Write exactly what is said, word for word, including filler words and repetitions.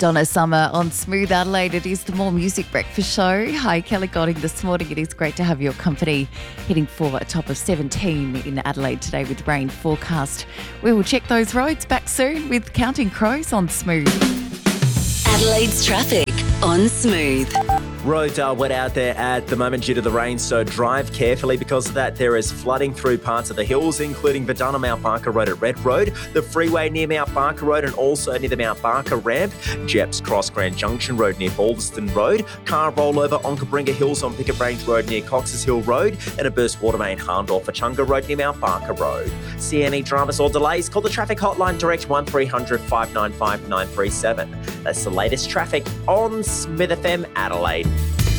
Donna Summer on Smooth Adelaide. It is the More Music Breakfast Show. Hi, Kelly Godding this morning. It is great to have your company. Heading for a top of seventeen in Adelaide today with rain forecast. We will check those roads back soon with Counting Crows on Smooth. Adelaide's traffic on Smooth. Roads are wet out there at the moment due to the rain, so drive carefully. Because of that, there is flooding through parts of the hills, including Verdana Mount Barker Road at Red Road, the freeway near Mount Barker Road, and also near the Mount Barker ramp, Jeps Cross Grand Junction Road near Balderston Road, car rollover on Cabringa Hills on Pickett Range Road near Cox's Hill Road, and a burst water main Harndorf Chunga Road near Mount Barker Road. See any dramas or delays? Call the traffic hotline direct one three hundred five nine five nine three seven. That's the latest traffic on Smith F M Adelaide.